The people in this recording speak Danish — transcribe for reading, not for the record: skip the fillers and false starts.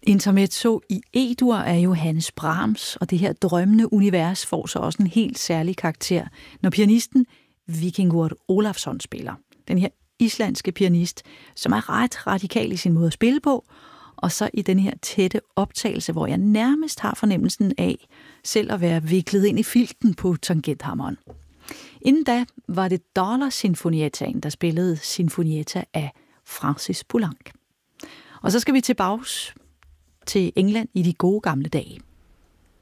Intermezzo i E-dur er Johannes Brahms, og det her drømmende univers får så også en helt særlig karakter, når pianisten Víkingur Ólafsson spiller. Den her islandske pianist, som er ret radikal i sin måde at spille på, og så i den her tætte optagelse, hvor jeg nærmest har fornemmelsen af selv at være viklet ind i filten på tangenthammeren. Inden da var det Dollar-sinfonietaen, der spillede Sinfonietta af Francis Poulenc. Og så skal vi tilbage til England i de gode gamle dage.